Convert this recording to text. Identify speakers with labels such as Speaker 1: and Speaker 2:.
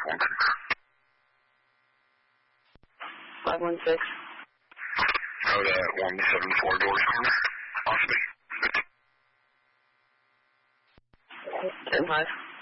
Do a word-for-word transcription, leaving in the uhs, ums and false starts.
Speaker 1: five one six.
Speaker 2: Code at one seven four Doors Corner, Austin.
Speaker 1: ten five.